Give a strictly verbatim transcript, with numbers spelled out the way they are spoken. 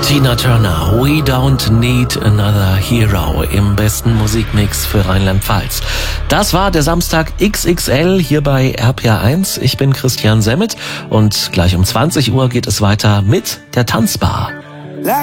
Tina Turner, We Don't Need Another Hero im besten Musikmix für Rheinland-Pfalz. Das war der Samstag X X L hier bei R P R eins. Ich bin Christian Semmet und gleich um zwanzig Uhr geht es weiter mit der Tanzbar.